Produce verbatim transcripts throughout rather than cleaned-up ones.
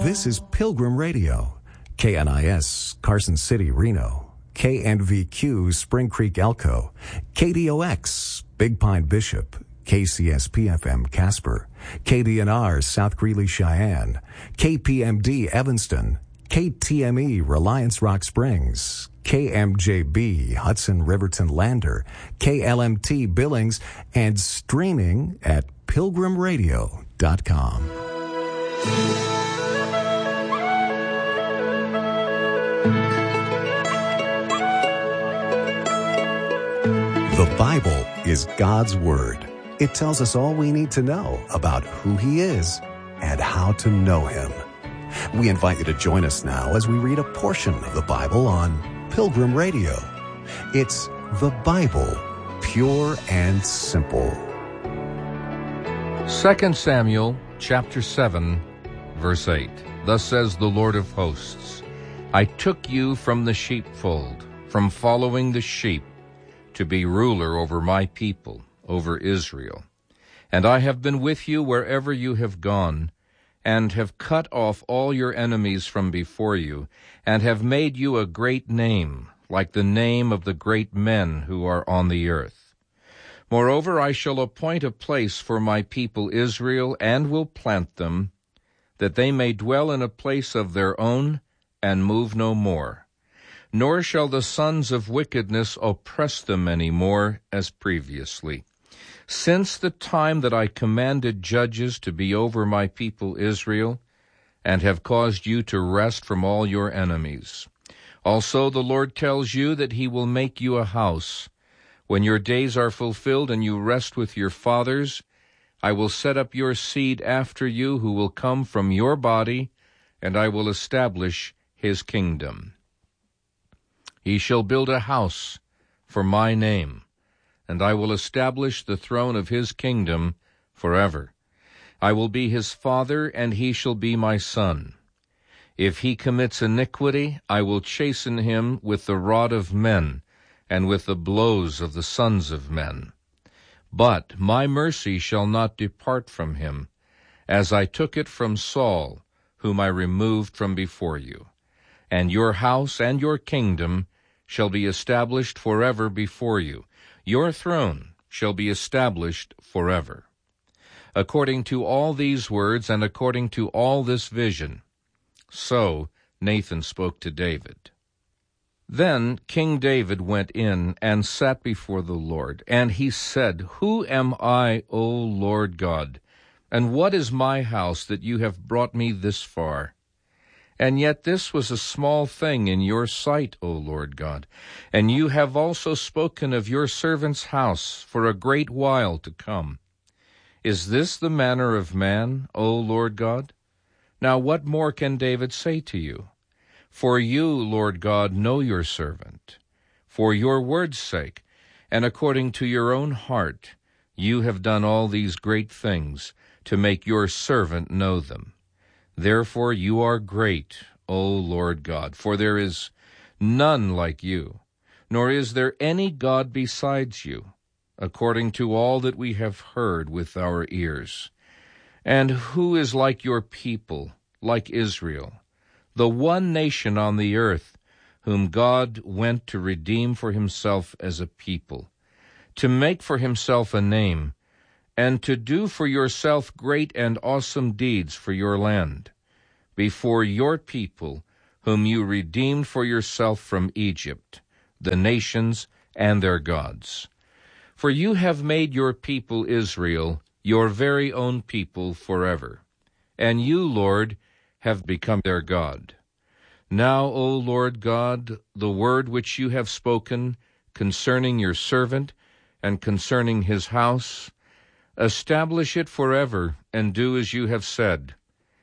This is Pilgrim Radio, K N I S, Carson City, Reno, K N V Q, Spring Creek, Elko, K D O X, Big Pine, Bishop, K C S P F M, Casper, K D N R, South Greeley, Cheyenne, K P M D, Evanston, K T M E, Reliance Rock Springs, K M J B, Hudson Riverton Lander, K L M T Billings, and streaming at pilgrim radio dot com. The Bible is God's Word. It tells us all we need to know about who He is and how to know Him. We invite you to join us now as we read a portion of the Bible on Pilgrim Radio. It's the Bible, pure and simple. Second Samuel chapter seven, verse eight. Thus says the Lord of hosts, I took you from the sheepfold, from following the sheep, to be ruler over my people, over Israel. And I have been with you wherever you have gone, and have cut off all your enemies from before you, and have made you a great name, like the name of the great men who are on the earth. Moreover, I shall appoint a place for my people Israel, and will plant them, that they may dwell in a place of their own, and move no more. Nor shall the sons of wickedness oppress them any more as previously. Since the time that I commanded judges to be over my people Israel, and have caused you to rest from all your enemies. Also the Lord tells you that He will make you a house. When your days are fulfilled and you rest with your fathers, I will set up your seed after you, who will come from your body, and I will establish His kingdom. He shall build a house for my name, and I will establish the throne of His kingdom forever. I will be His father, and he shall be my son. If he commits iniquity, I will chasten him with the rod of men, and with the blows of the sons of men. But my mercy shall not depart from him, as I took it from Saul, whom I removed from before you. And your house and your kingdom shall be established forever before you. Your throne shall be established forever. According to all these words, and according to all this vision, so Nathan spoke to David. Then King David went in and sat before the Lord, and he said, Who am I, O Lord God, and what is my house that you have brought me this far? And yet this was a small thing in your sight, O Lord God, and you have also spoken of your servant's house for a great while to come. Is this the manner of man, O Lord God? Now what more can David say to you? For you, Lord God, know your servant. For your word's sake, and according to your own heart, you have done all these great things to make your servant know them. Therefore you are great, O Lord God, for there is none like you, nor is there any God besides you, according to all that we have heard with our ears. And who is like your people, like Israel, the one nation on the earth, whom God went to redeem for himself as a people, to make for himself a name, and to do for yourself great and awesome deeds for your land, before your people, whom you redeemed for yourself from Egypt, the nations and their gods. For you have made your people Israel your very own people forever, and you, Lord, have become their God. Now, O Lord God, the word which you have spoken concerning your servant and concerning his house, establish it forever, and do as you have said.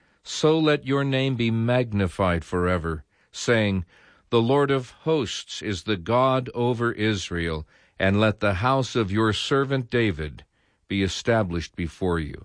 So let your name be magnified forever, saying, The Lord of hosts is the God over Israel, and let the house of your servant David be established before you.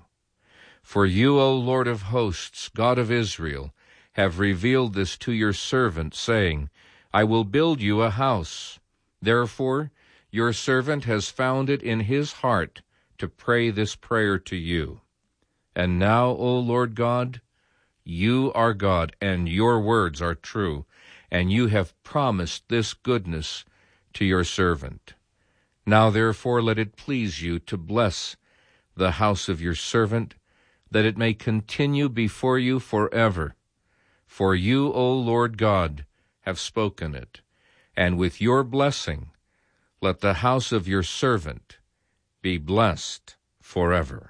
For you, O Lord of hosts, God of Israel, have revealed this to your servant, saying, I will build you a house. Therefore your servant has found it in his heart to pray this prayer to you. And now, O Lord God, You are God, and your words are true, and you have promised this goodness to your servant. Now therefore let it please you to bless the house of your servant, that it may continue before you forever. For you, O Lord God, have spoken it, and with your blessing let the house of your servant be blessed forever.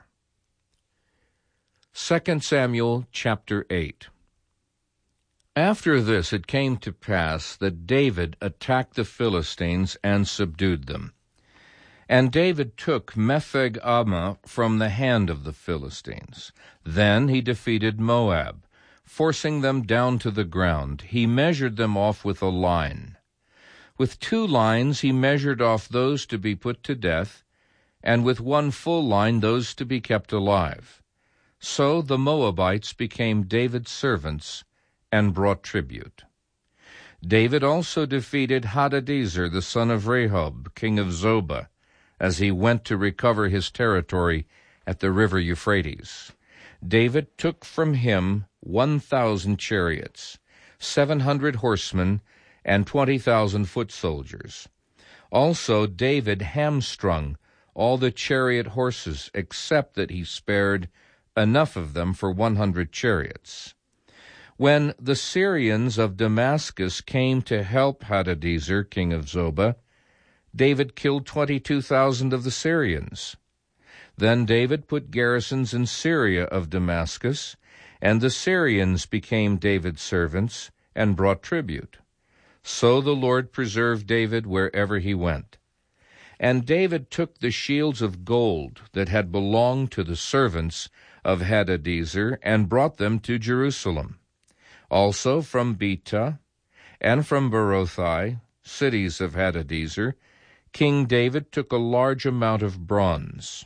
Second Samuel chapter eight. After this it came to pass that David attacked the Philistines and subdued them. And David took Metheg-ammah from the hand of the Philistines. Then he defeated Moab, forcing them down to the ground. He measured them off with a line. With two lines he measured off those to be put to death, and with one full line those to be kept alive. So the Moabites became David's servants and brought tribute. David also defeated Hadadezer, the son of Rehob, king of Zobah, as he went to recover his territory at the river Euphrates. David took from him one thousand chariots, seven hundred horsemen, and twenty thousand foot soldiers. Also David hamstrung all the chariot horses, except that he spared enough of them for one hundred chariots. When the Syrians of Damascus came to help Hadadezer, king of Zobah, David killed twenty-two thousand of the Syrians. Then David put garrisons in Syria of Damascus, and the Syrians became David's servants and brought tribute. So the Lord preserved David wherever he went. And David took the shields of gold that had belonged to the servants of Hadadezer and brought them to Jerusalem. Also from Betah and from Berothai, cities of Hadadezer, King David took a large amount of bronze.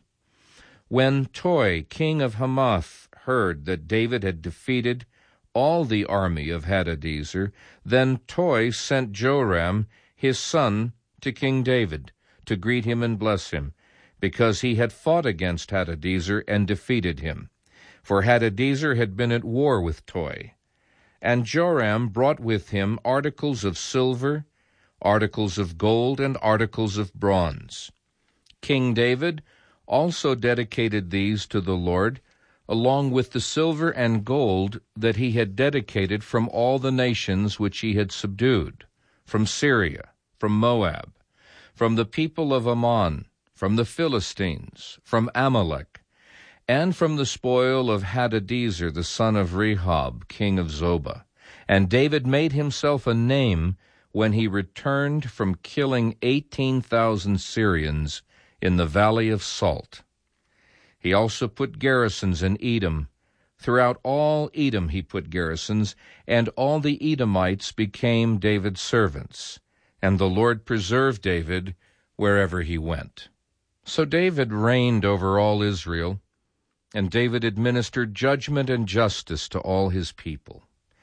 When Toi, king of Hamath, heard that David had defeated all the army of Hadadezer, then Toi sent Joram, his son, to King David, to greet him and bless him, because he had fought against Hadadezer and defeated him. For Hadadezer had been at war with Toi. And Joram brought with him articles of silver, articles of gold, and articles of bronze. King David also dedicated these to the Lord, along with the silver and gold that he had dedicated from all the nations which he had subdued, from Syria, from Moab, from the people of Ammon, from the Philistines, from Amalek, and from the spoil of Hadadezer, the son of Rehob, king of Zobah. And David made himself a name when he returned from killing eighteen thousand Syrians in the valley of Salt. He also put garrisons in Edom. Throughout all Edom he put garrisons, and all the Edomites became David's servants. And the Lord preserved David wherever he went. So David reigned over all Israel, and David administered judgment and justice to all his people.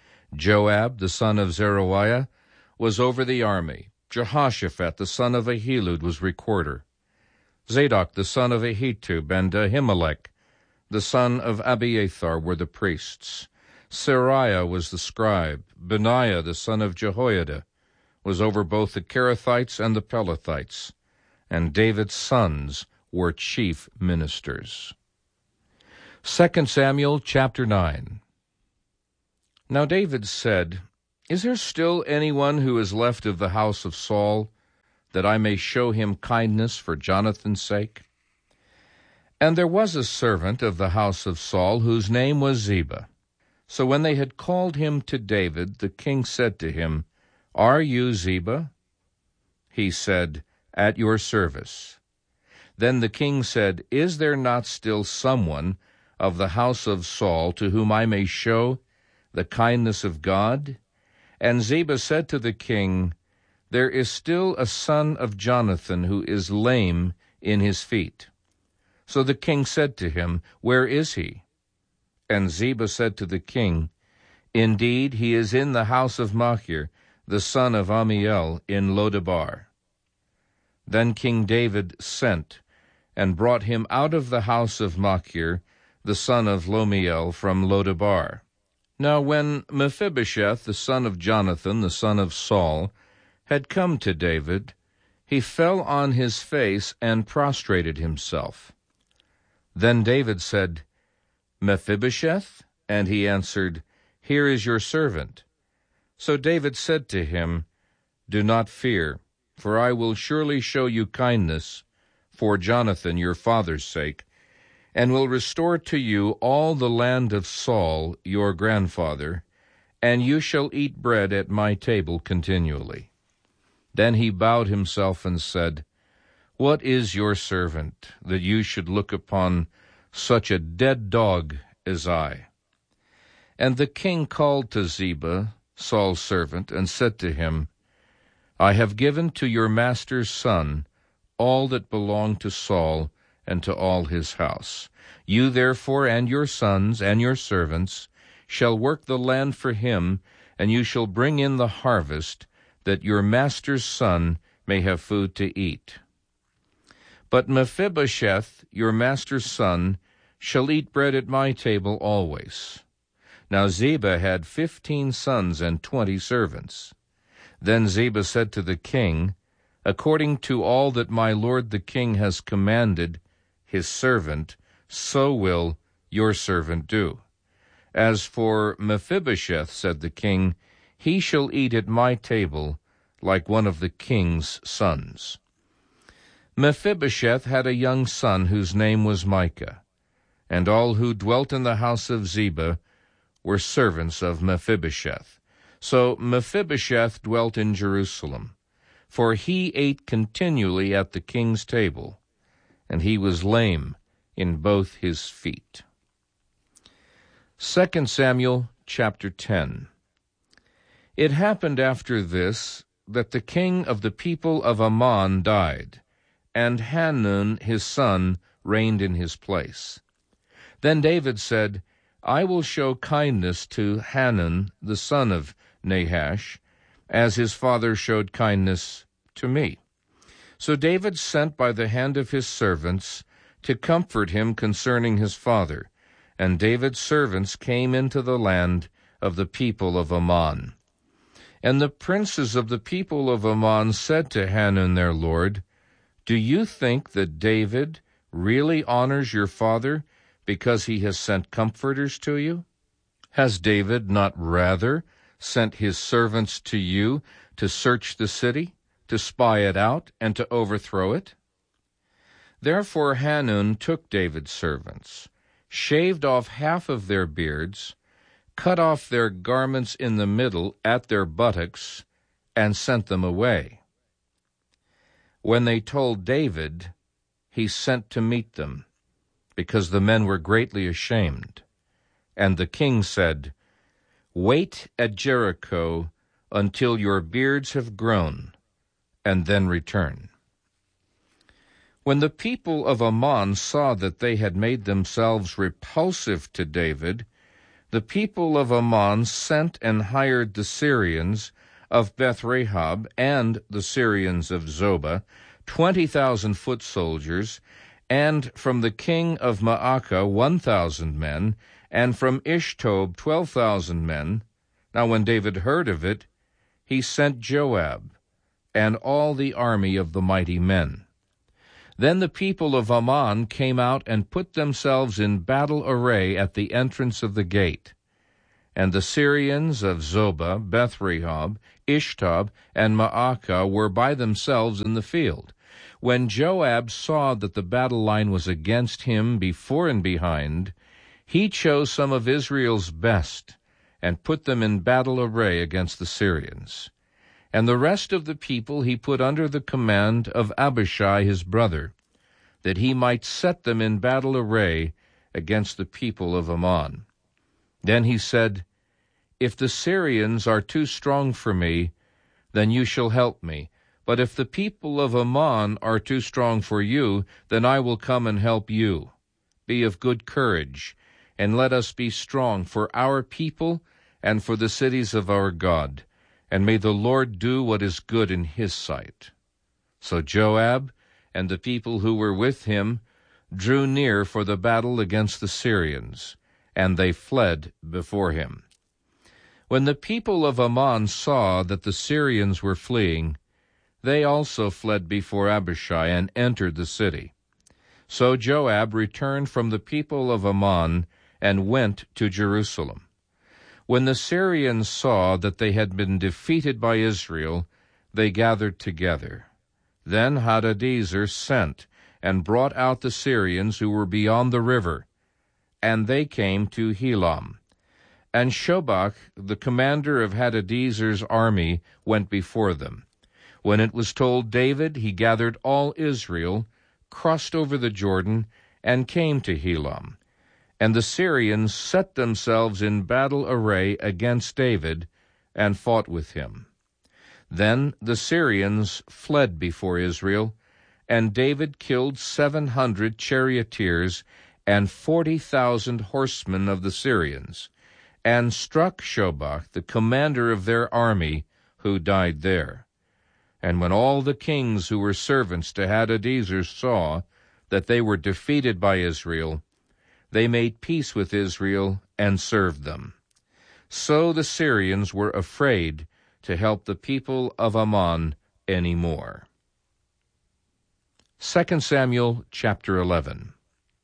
Joab, the son of Zeruiah, was over the army. Jehoshaphat, the son of Ahilud, was recorder. Zadok, the son of Ahitub, and Ahimelech, the son of Abiathar, were the priests. Seraiah was the scribe. Benaiah, the son of Jehoiada, was over both the Kerethites and the Pelethites, and David's sons were chief ministers. Second Samuel chapter nine. Now David said, Is there still anyone who is left of the house of Saul, that I may show him kindness for Jonathan's sake? And there was a servant of the house of Saul, whose name was Ziba. So when they had called him to David, the king said to him, Are you Ziba? He said, At your service. Then the king said, Is there not still someone of the house of Saul to whom I may show the kindness of God? And Ziba said to the king, There is still a son of Jonathan who is lame in his feet. So the king said to him, Where is he? And Ziba said to the king, Indeed, he is in the house of Machir, the son of Ammiel, in Lodebar. Then King David sent and brought him out of the house of Machir, the son of Lomiel, from Lodebar. Now when Mephibosheth, the son of Jonathan, the son of Saul, had come to David, he fell on his face and prostrated himself. Then David said, Mephibosheth? And he answered, Here is your servant. So David said to him, Do not fear, for I will surely show you kindness for Jonathan your father's sake, and will restore to you all the land of Saul your grandfather, and you shall eat bread at my table continually. Then he bowed himself and said, What is your servant, that you should look upon such a dead dog as I? And the king called to Ziba, Saul's servant, and said to him, I have given to your master's son all that belonged to Saul and to all his house. You therefore and your sons and your servants shall work the land for him, and you shall bring in the harvest, that your master's son may have food to eat. But Mephibosheth, your master's son, shall eat bread at my table always. Now Ziba had fifteen sons and twenty servants. Then Ziba said to the king, According to all that my lord the king has commanded his servant, so will your servant do. As for Mephibosheth, said the king, he shall eat at my table like one of the king's sons. Mephibosheth had a young son whose name was Micah, and all who dwelt in the house of Ziba were servants of Mephibosheth. So Mephibosheth dwelt in Jerusalem, for he ate continually at the king's table, and he was lame in both his feet. Second Samuel chapter ten. It happened after this that the king of the people of Ammon died, and Hanun his son reigned in his place. Then David said, I will show kindness to Hanun the son of Nahash, as his father showed kindness to me. So David sent by the hand of his servants to comfort him concerning his father, and David's servants came into the land of the people of Ammon. And the princes of the people of Ammon said to Hanun their lord, Do you think that David really honors your father because he has sent comforters to you? Has David not rather sent his servants to you to search the city, to spy it out, and to overthrow it? Therefore Hanun took David's servants, shaved off half of their beards, cut off their garments in the middle at their buttocks, and sent them away. When they told David, he sent to meet them, because the men were greatly ashamed. And the king said, Wait at Jericho until your beards have grown, and then return. When the people of Ammon saw that they had made themselves repulsive to David, the people of Ammon sent and hired the Syrians of Beth-Rahab and the Syrians of Zobah, twenty thousand foot soldiers, and from the king of Maacah one thousand men, and from Ishtob twelve thousand men. Now when David heard of it, he sent Joab, and all the army of the mighty men. Then the people of Ammon came out and put themselves in battle array at the entrance of the gate. And the Syrians of Zobah, Beth-Rahab, Ishtob, and Maacah were by themselves in the field. When Joab saw that the battle line was against him before and behind, he chose some of Israel's best and put them in battle array against the Syrians. And the rest of the people he put under the command of Abishai his brother, that he might set them in battle array against the people of Ammon. Then he said, If the Syrians are too strong for me, then you shall help me. But if the people of Ammon are too strong for you, then I will come and help you. Be of good courage, and let us be strong for our people and for the cities of our God. And may the Lord do what is good in his sight. So Joab and the people who were with him drew near for the battle against the Syrians, and they fled before him. When the people of Ammon saw that the Syrians were fleeing, they also fled before Abishai and entered the city. So Joab returned from the people of Ammon and went to Jerusalem. When the Syrians saw that they had been defeated by Israel, they gathered together. Then Hadadezer sent and brought out the Syrians who were beyond the river, and they came to Helam. And Shobach, the commander of Hadadezer's army, went before them. When it was told David, he gathered all Israel, crossed over the Jordan, and came to Helam. And the Syrians set themselves in battle array against David, and fought with him. Then the Syrians fled before Israel, and David killed seven hundred charioteers and forty thousand horsemen of the Syrians, and struck Shobach, the commander of their army, who died there. And when all the kings who were servants to Hadadezer saw that they were defeated by Israel, they made peace with Israel and served them. So the Syrians were afraid to help the people of Ammon any more. Second Samuel chapter eleven.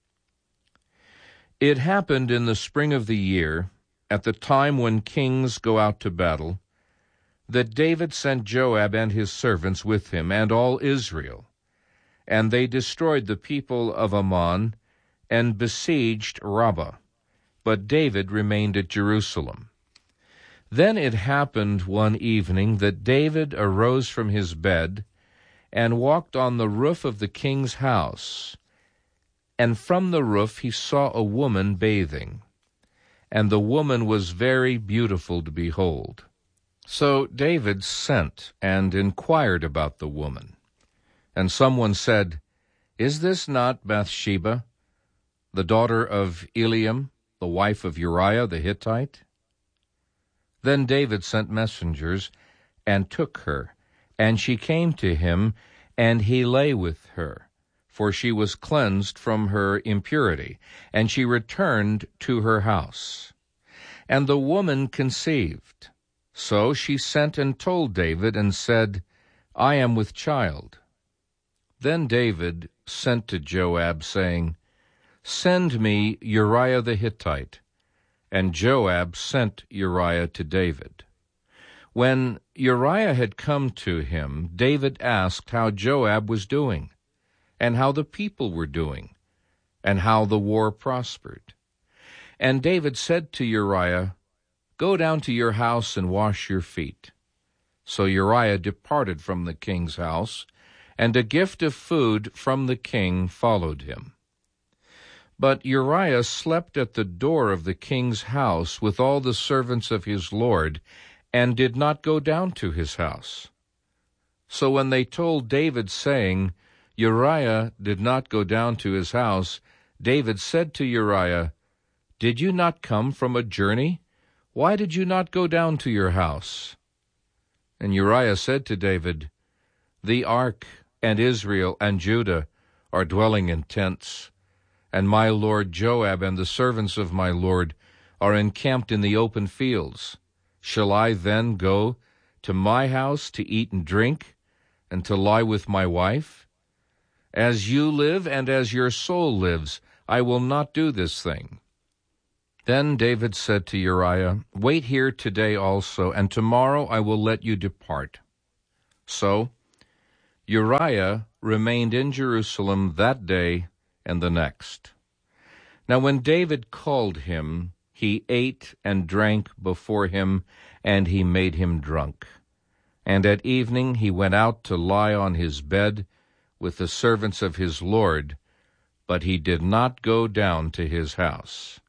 It happened in the spring of the year, at the time when kings go out to battle, that David sent Joab and his servants with him, and all Israel. And they destroyed the people of Ammon, and besieged Rabbah. But David remained at Jerusalem. Then it happened one evening that David arose from his bed, and walked on the roof of the king's house. And from the roof he saw a woman bathing, and the woman was very beautiful to behold. So David sent and inquired about the woman. And someone said, "Is this not Bathsheba, the daughter of Eliam, the wife of Uriah the Hittite?" Then David sent messengers, and took her, and she came to him, and he lay with her, for she was cleansed from her impurity, and she returned to her house. And the woman conceived. So she sent and told David, and said, "I am with child." Then David sent to Joab, saying, "Send me Uriah the Hittite." And Joab sent Uriah to David. When Uriah had come to him, David asked how Joab was doing, and how the people were doing, and how the war prospered. And David said to Uriah, "Go down to your house and wash your feet." So Uriah departed from the king's house, and a gift of food from the king followed him. But Uriah slept at the door of the king's house with all the servants of his lord, and did not go down to his house. So when they told David, saying, "Uriah did not go down to his house," David said to Uriah, "Did you not come from a journey? Why did you not go down to your house?" And Uriah said to David, "The ark and Israel and Judah are dwelling in tents, and my lord Joab and the servants of my lord are encamped in the open fields. Shall I then go to my house to eat and drink, and to lie with my wife? As you live and as your soul lives, I will not do this thing." Then David said to Uriah, "Wait here today also, and tomorrow I will let you depart." So Uriah remained in Jerusalem that day and the next. Now when David called him, he ate and drank before him, and he made him drunk. And at evening he went out to lie on his bed with the servants of his lord, but he did not go down to his house.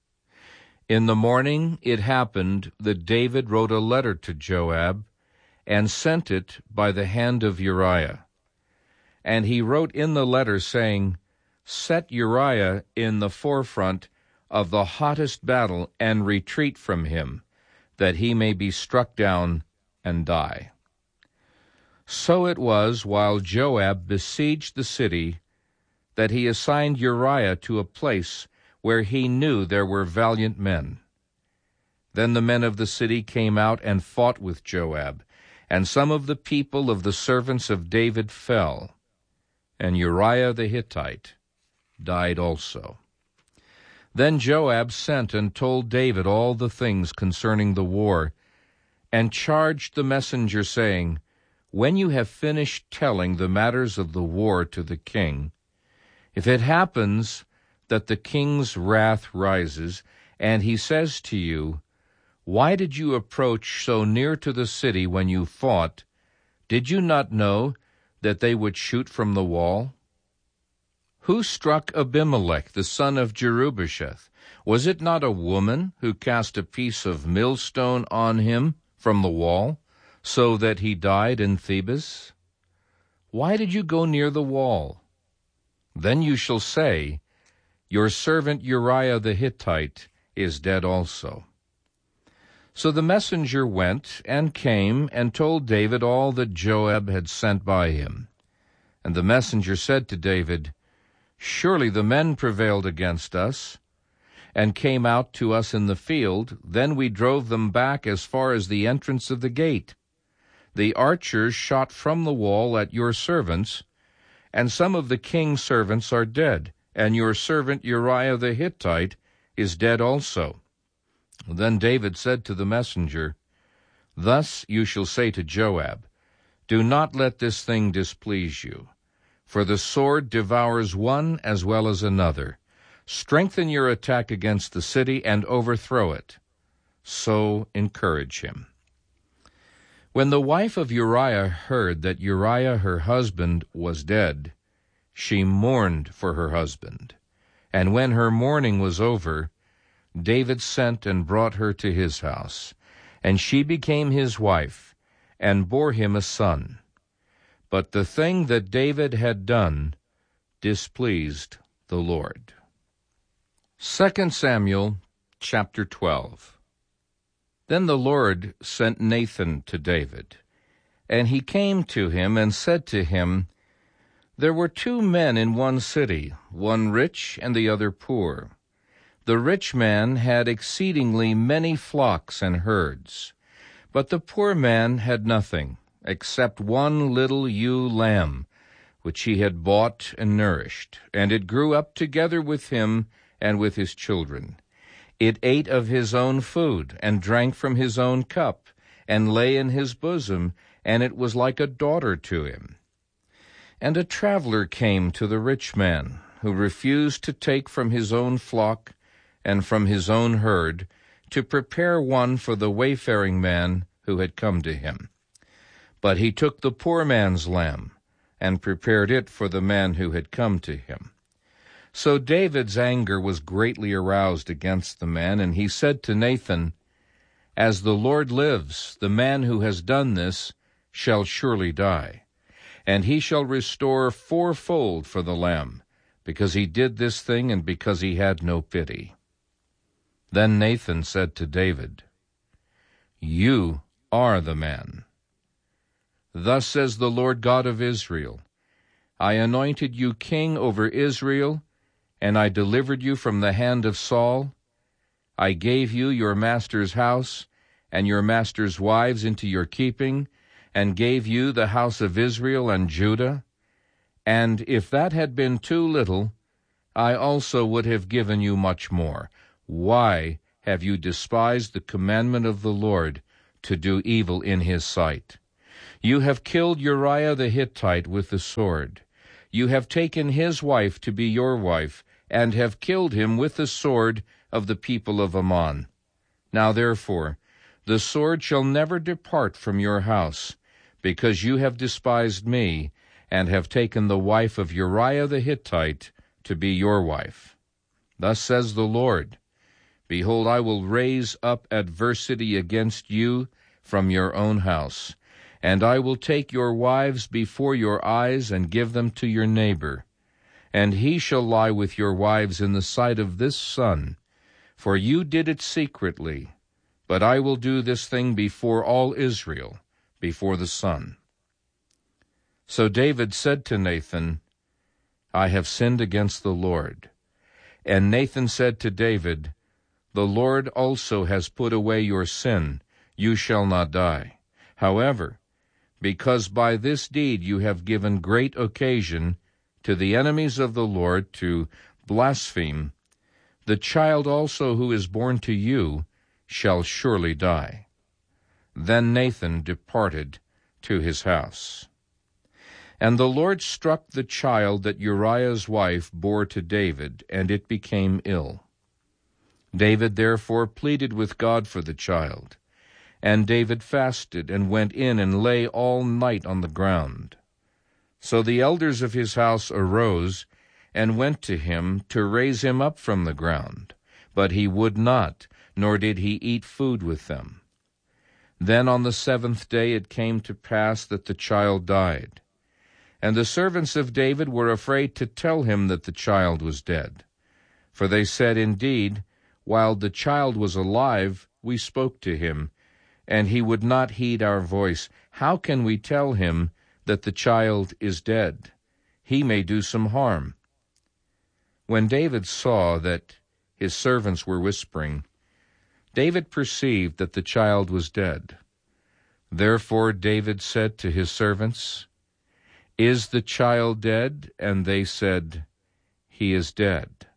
In the morning it happened that David wrote a letter to Joab, and sent it by the hand of Uriah. And he wrote in the letter, saying, "Set Uriah in the forefront of the hottest battle, and retreat from him, that he may be struck down and die." So it was, while Joab besieged the city, that he assigned Uriah to a place where he knew there were valiant men. Then the men of the city came out and fought with Joab, and some of the people of the servants of David fell, and Uriah the Hittite died also. Then Joab sent and told David all the things concerning the war, and charged the messenger, saying, When you have finished telling the matters of the war to the king, if it happens that the king's wrath rises, and he says to you, Why did you approach so near to the city when you fought? Did you not know that they would shoot from the wall? Who struck Abimelech, the son of Jerubbesheth? Was it not a woman who cast a piece of millstone on him from the wall, so that he died in Thebez? Why did you go near the wall? Then you shall say, Your servant Uriah the Hittite is dead also. So the messenger went and came and told David all that Joab had sent by him. And the messenger said to David, Surely the men prevailed against us, and came out to us in the field. Then we drove them back as far as the entrance of the gate. The archers shot from the wall at your servants, and some of the king's servants are dead, and your servant Uriah the Hittite is dead also. Then David said to the messenger, Thus you shall say to Joab, Do not let this thing displease you, for the sword devours one as well as another. Strengthen your attack against the city and overthrow it. So encourage him. When the wife of Uriah heard that Uriah her husband was dead, she mourned for her husband. And when her mourning was over, David sent and brought her to his house, and she became his wife, and bore him a son. But the thing that David had done displeased the Lord. Second Samuel chapter twelve. Then the Lord sent Nathan to David, and he came to him and said to him, There were two men in one city, one rich and the other poor. The rich man had exceedingly many flocks and herds, but the poor man had nothing, except one little ewe lamb, which he had bought and nourished, and it grew up together with him and with his children. It ate of his own food, and drank from his own cup, and lay in his bosom, and it was like a daughter to him. And a traveler came to the rich man, who refused to take from his own flock and from his own herd, to prepare one for the wayfaring man who had come to him. But he took the poor man's lamb, and prepared it for the man who had come to him. So David's anger was greatly aroused against the man, and he said to Nathan, As the Lord lives, the man who has done this shall surely die, and he shall restore fourfold for the lamb, because he did this thing and because he had no pity. Then Nathan said to David, You are the man. Thus says the Lord God of Israel, I anointed you king over Israel, and I delivered you from the hand of Saul. I gave you your master's house and your master's wives into your keeping, and gave you the house of Israel and Judah. And if that had been too little, I also would have given you much more. Why have you despised the commandment of the Lord to do evil in his sight? You have killed Uriah the Hittite with the sword. You have taken his wife to be your wife, and have killed him with the sword of the people of Ammon. Now therefore, the sword shall never depart from your house, because you have despised me, and have taken the wife of Uriah the Hittite to be your wife. Thus says the Lord, Behold, I will raise up adversity against you from your own house, and I will take your wives before your eyes and give them to your neighbor. And he shall lie with your wives in the sight of this sun, for you did it secretly. But I will do this thing before all Israel, before the sun. So David said to Nathan, I have sinned against the Lord. And Nathan said to David, The Lord also has put away your sin. You shall not die. However, because by this deed you have given great occasion to the enemies of the Lord to blaspheme, the child also who is born to you shall surely die." Then Nathan departed to his house. And the Lord struck the child that Uriah's wife bore to David, and it became ill. David therefore pleaded with God for the child. And David fasted and went in and lay all night on the ground. So the elders of his house arose and went to him to raise him up from the ground. But he would not, nor did he eat food with them. Then on the seventh day it came to pass that the child died. And the servants of David were afraid to tell him that the child was dead. For they said, "Indeed, while the child was alive, we spoke to him, and he would not heed our voice. How can we tell him that the child is dead? He may do some harm." When David saw that his servants were whispering, David perceived that the child was dead. Therefore David said to his servants, "Is the child dead?" And they said, "He is dead."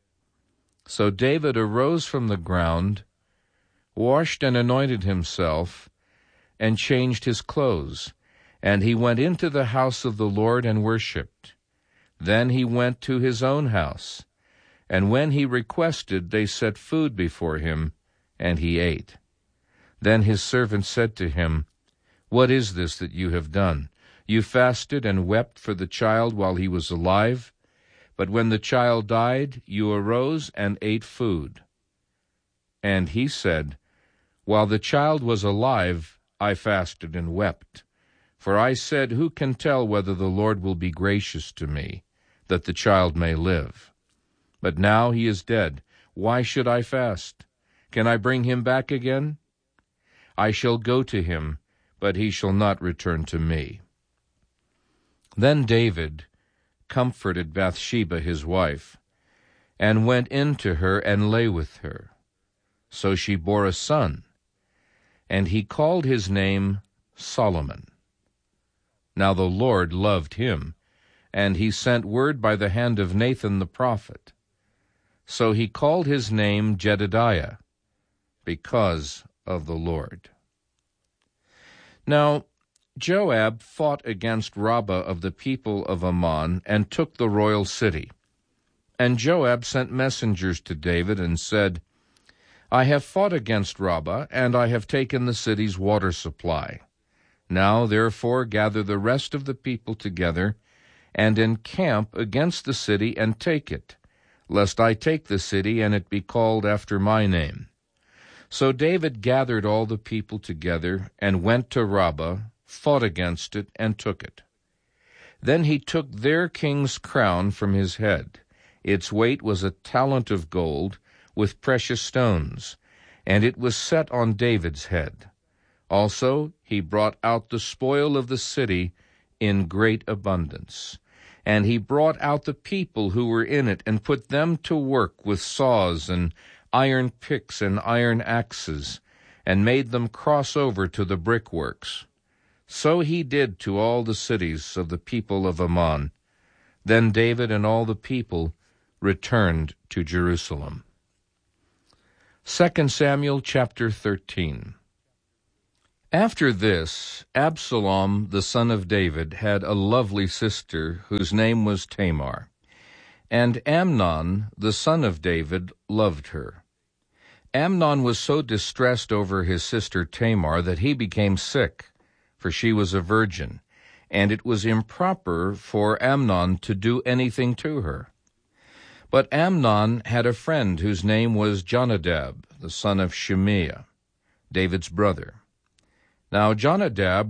So David arose from the ground, washed and anointed himself, and changed his clothes. And he went into the house of the Lord and worshipped. Then he went to his own house, and when he requested, they set food before him, and he ate. Then his servant said to him, "What is this that you have done? You fasted and wept for the child while he was alive, but when the child died, you arose and ate food." And he said, "While the child was alive, I fasted and wept. For I said, who can tell whether the Lord will be gracious to me, that the child may live? But now he is dead. Why should I fast? Can I bring him back again? I shall go to him, but he shall not return to me." Then David comforted Bathsheba his wife, and went in to her and lay with her. So she bore a son, and he called his name Solomon. Now the Lord loved him, and he sent word by the hand of Nathan the prophet. So he called his name Jedidiah, because of the Lord. Now Joab fought against Rabbah of the people of Ammon, and took the royal city. And Joab sent messengers to David, and said, "I have fought against Rabbah, and I have taken the city's water supply. Now therefore gather the rest of the people together, and encamp against the city, and take it, lest I take the city, and it be called after my name." So David gathered all the people together, and went to Rabbah, fought against it, and took it. Then he took their king's crown from his head. Its weight was a talent of gold, with precious stones, and it was set on David's head. Also he brought out the spoil of the city in great abundance. And he brought out the people who were in it, and put them to work with saws and iron picks and iron axes, and made them cross over to the brickworks. So he did to all the cities of the people of Ammon. Then David and all the people returned to Jerusalem. Second Samuel chapter thirteen. After this, Absalom the son of David had a lovely sister whose name was Tamar. And Amnon the son of David loved her. Amnon was so distressed over his sister Tamar that he became sick, for she was a virgin, and it was improper for Amnon to do anything to her. But Amnon had a friend whose name was Jonadab, the son of Shimeah, David's brother. Now Jonadab